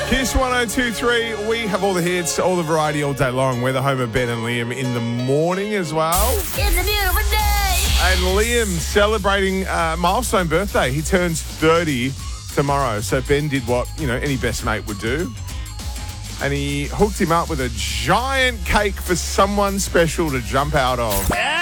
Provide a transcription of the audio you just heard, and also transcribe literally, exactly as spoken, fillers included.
Kiss one oh two three, we have all the hits, all the variety all day long. We're the home of Ben and Liam in the morning as well. It's a beautiful day. And Liam celebrating uh, milestone birthday. He turns thirty tomorrow. So Ben did what, you know, any best mate would do. And he hooked him up with a giant cake for someone special to jump out of. Yeah.